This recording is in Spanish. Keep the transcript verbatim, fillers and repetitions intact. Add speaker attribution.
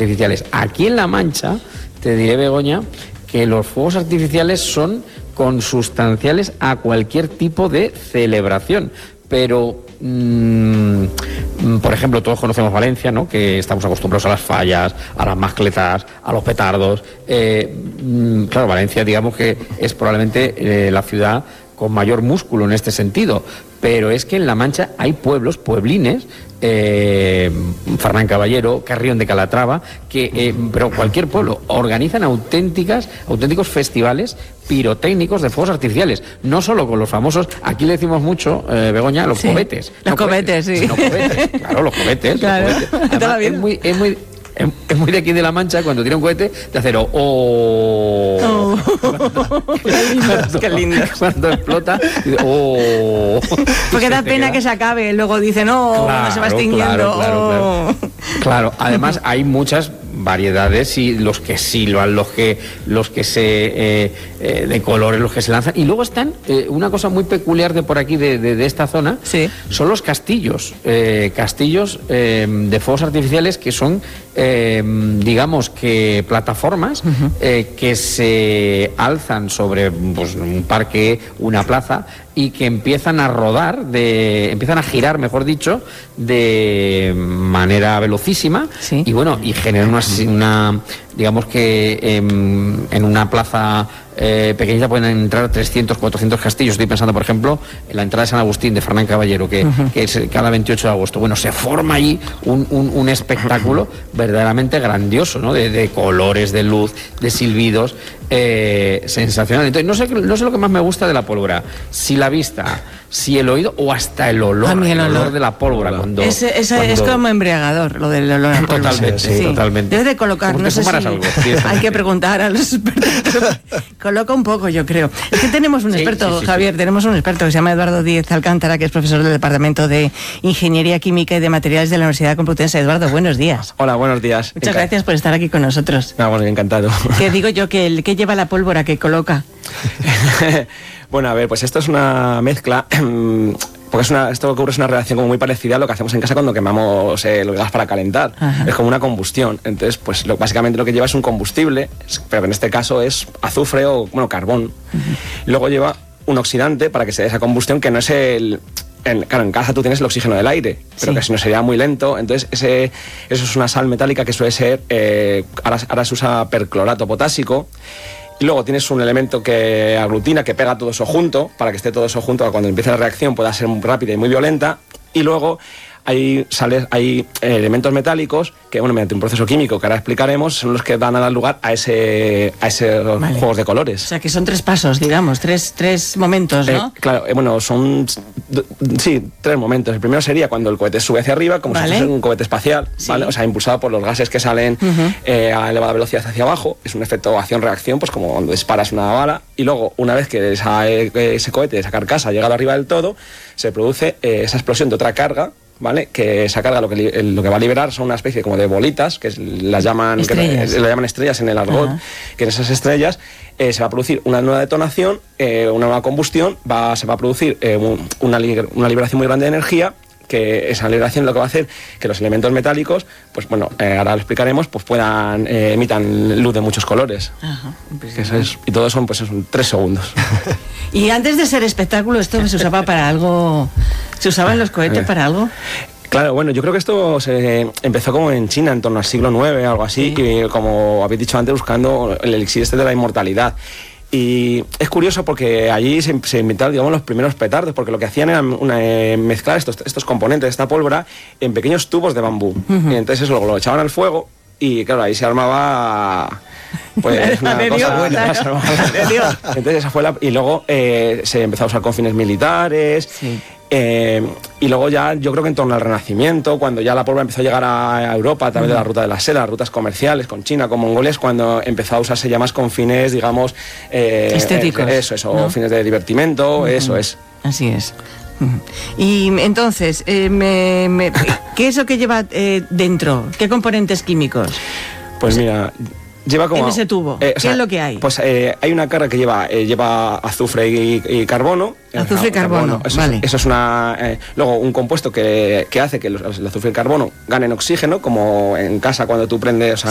Speaker 1: artificiales. Aquí en La Mancha, te diré, Begoña, que los fuegos artificiales son consustanciales a cualquier tipo de celebración. Pero, mmm, por ejemplo, todos conocemos Valencia, ¿no? Que estamos acostumbrados a las fallas, a las mascletas, a los petardos. Eh, mmm, claro, Valencia, digamos que es probablemente eh, la ciudad con mayor músculo en este sentido. Pero es que en La Mancha hay pueblos, pueblines, eh, Farnán Caballero, Carrión de Calatrava, que, eh, pero cualquier pueblo, organizan auténticas, auténticos festivales pirotécnicos de fuegos artificiales. No solo con los famosos, aquí le decimos mucho, eh, Begoña, los
Speaker 2: sí.
Speaker 1: cohetes.
Speaker 2: Los
Speaker 1: no
Speaker 2: cohetes,
Speaker 1: cohetes,
Speaker 2: sí.
Speaker 1: No cohetes, claro, los cohetes.
Speaker 2: Claro.
Speaker 1: Los cohetes. Además, es muy... Es muy Es, es muy de aquí de La Mancha, cuando tira un cohete, de hacer oh,
Speaker 2: oh. Qué lindo, qué lindo.
Speaker 1: Cuando explota, oh.
Speaker 2: Porque da pena queda... que se acabe, luego dicen, oh, claro, se va extinguiendo.
Speaker 1: Claro, claro,
Speaker 2: oh.
Speaker 1: claro. Claro, además hay muchas variedades y los que silban, los que los que se eh, eh, de colores, los que se lanzan. Y luego están eh, una cosa muy peculiar de por aquí, de, de, de esta zona,
Speaker 2: sí.
Speaker 1: son los castillos, eh, castillos eh, de fuegos artificiales que son, eh, digamos que plataformas uh-huh. eh, que se alzan sobre pues, un parque, una plaza, y que empiezan a rodar, de, empiezan a girar, mejor dicho, de manera velocísima,
Speaker 2: sí.
Speaker 1: y bueno, y generan una, una digamos que eh, en una plaza eh, pequeñita pueden entrar trescientos, cuatrocientos castillos. Estoy pensando, por ejemplo, en la entrada de San Agustín de Farnán Caballero, que, uh-huh. que es cada veintiocho de agosto. Bueno, se forma allí un, un, un espectáculo verdaderamente grandioso, ¿no? De, de colores, de luz, de silbidos, eh, sensacional. Entonces, no sé, no sé lo que más me gusta de la pólvora, si la vista, si el oído o hasta el olor,
Speaker 2: a mí el,
Speaker 1: el olor.
Speaker 2: olor
Speaker 1: de la pólvora. Cuando,
Speaker 2: ese, ese
Speaker 1: cuando...
Speaker 2: Es como embriagador, lo del olor a pólvora.
Speaker 1: Totalmente, sí, sí. totalmente.
Speaker 2: Debes de colocar, no sé si algo, sí, hay que preguntar a los expertos. Coloca un poco, yo creo. Es que tenemos un experto, sí, sí, sí, Javier, sí. tenemos un experto que se llama Eduardo Díez Alcántara, que es profesor del Departamento de Ingeniería Química y de Materiales de la Universidad Complutense. Eduardo, buenos días.
Speaker 3: Hola, buenos días.
Speaker 2: Muchas Enca... gracias por estar aquí con nosotros.
Speaker 3: Ah, bueno, encantado.
Speaker 2: Que digo yo, que el que lleva la pólvora que coloca.
Speaker 3: Bueno, a ver, pues esto es una mezcla... Porque es una, esto que ocurre es una reacción como muy parecida a lo que hacemos en casa cuando quemamos eh, el gas para calentar. Ajá. Es como una combustión. Entonces, pues lo, básicamente lo que lleva es un combustible, pero en este caso es azufre o, bueno, carbón. Uh-huh. Luego lleva un oxidante para que se dé esa combustión, que no es el... En, claro, en casa tú tienes el oxígeno del aire, pero sí. que si no sería muy lento. Entonces, ese, eso es una sal metálica que suele ser... Eh, ahora, ahora se usa perclorato potásico. Y luego tienes un elemento que aglutina, que pega todo eso junto, para que esté todo eso junto, para cuando empiece la reacción pueda ser muy rápida y muy violenta. Y luego hay, sales, hay elementos metálicos que, bueno, mediante un proceso químico que ahora explicaremos, son los que van a dar lugar a ese a esos vale. juegos de colores.
Speaker 2: O sea, que son tres pasos, digamos, tres, tres momentos, ¿no?
Speaker 3: Eh, claro, eh, bueno, son, sí, tres momentos. El primero sería cuando el cohete sube hacia arriba, como vale. si fuese un cohete espacial, sí. ¿vale? O sea, impulsado por los gases que salen uh-huh. eh, a elevada velocidad hacia abajo. Es un efecto acción-reacción, pues como cuando disparas una bala. Y luego, una vez que esa, ese cohete, esa carcasa, ha llegado arriba del todo, se produce eh, esa explosión de otra carga, ¿vale? Que esa carga lo que, lo que va a liberar son una especie como de bolitas, que las llaman estrellas, que, la llaman estrellas en el argot, uh-huh. que en esas estrellas eh, se va a producir una nueva detonación, eh, una nueva combustión, va, se va a producir eh, un, una, una liberación muy grande de energía, que esa liberación lo que va a hacer que los elementos metálicos, pues bueno, eh, ahora lo explicaremos, pues puedan, eh, emitan luz de muchos colores. Ajá, que eso es, y todo son, pues son tres segundos.
Speaker 2: Y antes de ser espectáculo, ¿esto se usaba para algo? ¿Se usaban los cohetes para algo?
Speaker 3: Claro, bueno, yo creo que esto se empezó como en China, en torno al siglo nueve, algo así, sí. y como habéis dicho antes, buscando el elixir este de la inmortalidad. Y es curioso porque allí se, se inventaron, digamos, los primeros petardos, porque lo que hacían era una, eh, mezclar estos, estos componentes de esta pólvora en pequeños tubos de bambú. Uh-huh. Y entonces eso lo echaban al fuego y, claro, ahí se armaba... Pues una cosa buena. Entonces esa fue la... Y luego eh, se empezó a usar con fines militares... Sí. Eh, y luego ya, yo creo que en torno al Renacimiento, cuando ya la pólvora empezó a llegar a Europa a través uh-huh. de la ruta de la seda, rutas comerciales con China, con Mongolia, es cuando empezó a usarse ya más con fines, digamos... Eh,
Speaker 2: estéticos.
Speaker 3: Eh, eso, eso, ¿no? Fines de divertimento, uh-huh. eso es.
Speaker 2: Así es. Uh-huh. Y entonces, eh, me, me, ¿qué es lo que lleva eh, dentro? ¿Qué componentes químicos?
Speaker 3: Pues mira... Lleva como,
Speaker 2: en ese tubo, eh, ¿qué o sea, es lo que hay?
Speaker 3: Pues eh, hay una carga que lleva eh, lleva azufre y, y carbono.
Speaker 2: Azufre y carbono, carbono.
Speaker 3: Eso,
Speaker 2: vale.
Speaker 3: es, eso es una... Eh, luego un compuesto que, que hace que los, el azufre y el carbono ganen oxígeno, como en casa cuando tú prendes... O sea,